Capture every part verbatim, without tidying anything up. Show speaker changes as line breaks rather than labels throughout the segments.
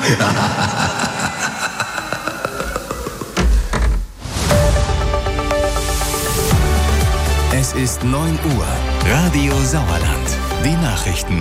Es ist neun Uhr. Radio Sauerland. Die Nachrichten.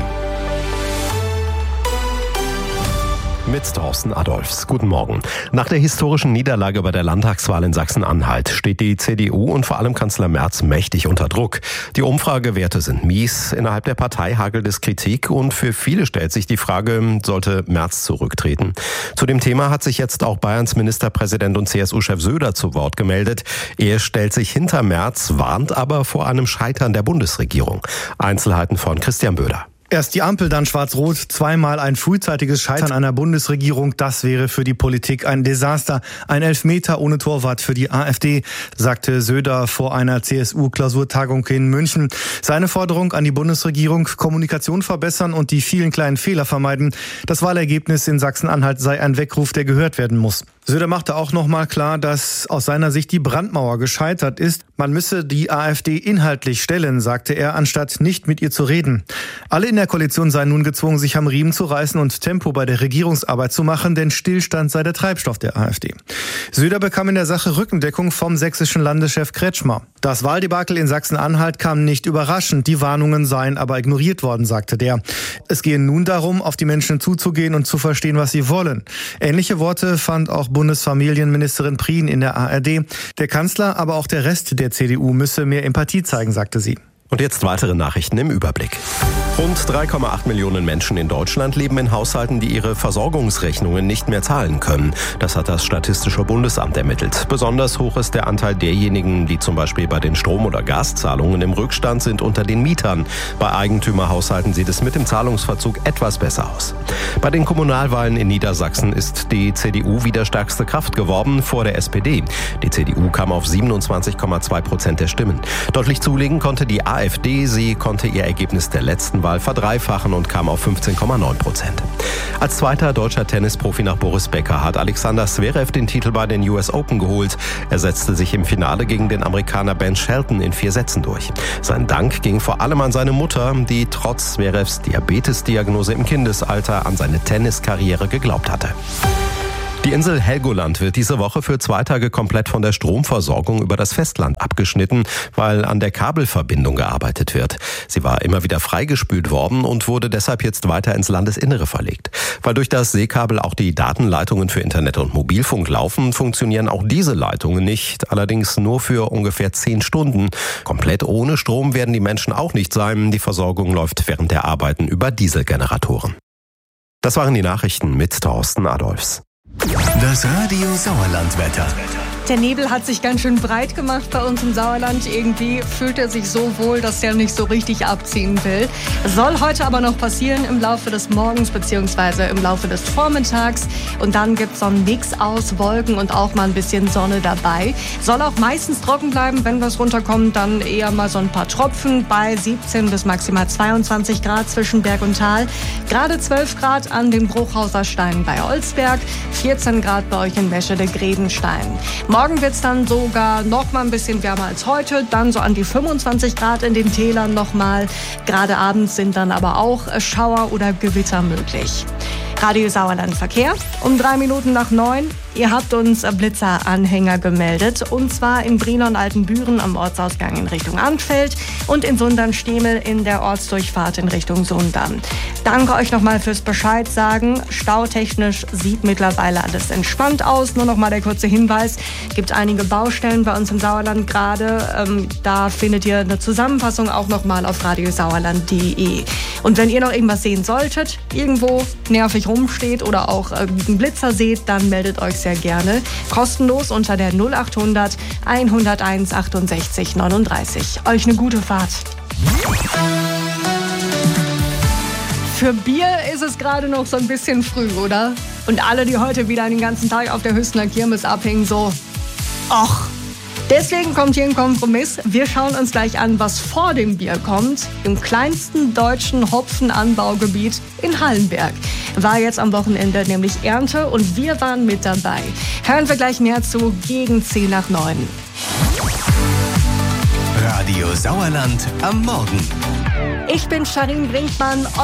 Mit Thorsten Adolphs. Guten Morgen. Nach der historischen Niederlage bei der Landtagswahl in Sachsen-Anhalt steht die C D U und vor allem Kanzler Merz mächtig unter Druck. Die Umfragewerte sind mies. Innerhalb der Partei hagelt es Kritik und für viele stellt sich die Frage, sollte Merz zurücktreten? Zu dem Thema hat sich jetzt auch Bayerns Ministerpräsident und C S U-Chef Söder zu Wort gemeldet. Er stellt sich hinter Merz, warnt aber vor einem Scheitern der Bundesregierung. Einzelheiten von Christian Böder.
Erst die Ampel, dann Schwarz-Rot, zweimal ein frühzeitiges Scheitern einer Bundesregierung. Das wäre für die Politik ein Desaster. Ein Elfmeter ohne Torwart für die AfD, sagte Söder vor einer C S U-Klausurtagung in München. Seine Forderung an die Bundesregierung: Kommunikation verbessern und die vielen kleinen Fehler vermeiden. Das Wahlergebnis in Sachsen-Anhalt sei ein Weckruf, der gehört werden muss. Söder machte auch noch mal klar, dass aus seiner Sicht die Brandmauer gescheitert ist. Man müsse die AfD inhaltlich stellen, sagte er, anstatt nicht mit ihr zu reden. Alle in der Koalition seien nun gezwungen, sich am Riemen zu reißen und Tempo bei der Regierungsarbeit zu machen, denn Stillstand sei der Treibstoff der AfD. Söder bekam in der Sache Rückendeckung vom sächsischen Landeschef Kretschmer. Das Wahldebakel in Sachsen-Anhalt kam nicht überraschend, die Warnungen seien aber ignoriert worden, sagte der. Es gehe nun darum, auf die Menschen zuzugehen und zu verstehen, was sie wollen. Ähnliche Worte fand auch Bundesfamilienministerin Prien in der A R D. Der Kanzler, aber auch der Rest der C D U müsse mehr Empathie zeigen, sagte sie.
Und jetzt weitere Nachrichten im Überblick. Rund drei Komma acht Millionen Menschen in Deutschland leben in Haushalten, die ihre Versorgungsrechnungen nicht mehr zahlen können. Das hat das Statistische Bundesamt ermittelt. Besonders hoch ist der Anteil derjenigen, die zum Beispiel bei den Strom- oder Gaszahlungen im Rückstand sind, unter den Mietern. Bei Eigentümerhaushalten sieht es mit dem Zahlungsverzug etwas besser aus. Bei den Kommunalwahlen in Niedersachsen ist die C D U wieder stärkste Kraft geworden vor der S P D. Die C D U kam auf siebenundzwanzig Komma zwei Prozent der Stimmen. Deutlich zulegen konnte die AfD, sie konnte ihr Ergebnis der letzten Wahl verdreifachen und kam auf fünfzehn Komma neun Prozent. Als zweiter deutscher Tennisprofi nach Boris Becker hat Alexander Zverev den Titel bei den U S Open geholt. Er setzte sich im Finale gegen den Amerikaner Ben Shelton in vier Sätzen durch. Sein Dank ging vor allem an seine Mutter, die trotz Zverevs Diabetesdiagnose im Kindesalter an seine Tenniskarriere geglaubt hatte. Die Insel Helgoland wird diese Woche für zwei Tage komplett von der Stromversorgung über das Festland abgeschnitten, weil an der Kabelverbindung gearbeitet wird. Sie war immer wieder freigespült worden und wurde deshalb jetzt weiter ins Landesinnere verlegt. Weil durch das Seekabel auch die Datenleitungen für Internet und Mobilfunk laufen, funktionieren auch diese Leitungen nicht, allerdings nur für ungefähr zehn Stunden. Komplett ohne Strom werden die Menschen auch nicht sein. Die Versorgung läuft während der Arbeiten über Dieselgeneratoren. Das waren die Nachrichten mit Thorsten Adolphs.
Das Radio Sauerland-Wetter.
Der Nebel hat sich ganz schön breit gemacht bei uns im Sauerland. Irgendwie fühlt er sich so wohl, dass der nicht so richtig abziehen will. Soll heute aber noch passieren im Laufe des Morgens bzw. im Laufe des Vormittags. Und dann gibt es so einen Mix aus Wolken und auch mal ein bisschen Sonne dabei. Soll auch meistens trocken bleiben. Wenn was runterkommt, dann eher mal so ein paar Tropfen bei siebzehn bis maximal zweiundzwanzig Grad zwischen Berg und Tal. Gerade zwölf Grad an den Bruchhauser Steinen bei Olsberg, vierzehn Grad bei euch in Meschede-Grevenstein. Morgen wird es dann sogar noch mal ein bisschen wärmer als heute, dann so an die fünfundzwanzig Grad in den Tälern noch mal. Gerade abends sind dann aber auch Schauer oder Gewitter möglich. Radio Sauerland Verkehr um drei Minuten nach neun. Ihr habt uns Blitzeranhänger gemeldet, und zwar in Brilon und Altenbüren am Ortsausgang in Richtung Arnfeld und in Sundern-Stehmel in der Ortsdurchfahrt in Richtung Sundern. Danke euch nochmal fürs Bescheid sagen. Stautechnisch sieht mittlerweile alles entspannt aus. Nur nochmal der kurze Hinweis, gibt einige Baustellen bei uns im Sauerland gerade. Ähm, da findet ihr eine Zusammenfassung auch nochmal auf radiosauerland punkt de. Und wenn ihr noch irgendwas sehen solltet, irgendwo nervig rumsteht oder auch äh, einen Blitzer seht, dann meldet euch sehr gerne. Kostenlos unter der null achthundert hunderteins achtundsechzig neununddreißig. Euch eine gute Fahrt. Für Bier ist es gerade noch so ein bisschen früh, oder? Und alle, die heute wieder den ganzen Tag auf der Hüstener Kirmes abhängen, so, och. Deswegen kommt hier ein Kompromiss. Wir schauen uns gleich an, was vor dem Bier kommt. Im kleinsten deutschen Hopfenanbaugebiet in Hallenberg war jetzt am Wochenende nämlich Ernte und wir waren mit dabei. Hören wir gleich mehr zu gegen zehn nach neun.
Radio Sauerland am Morgen.
Ich bin Sharin Brinkmann.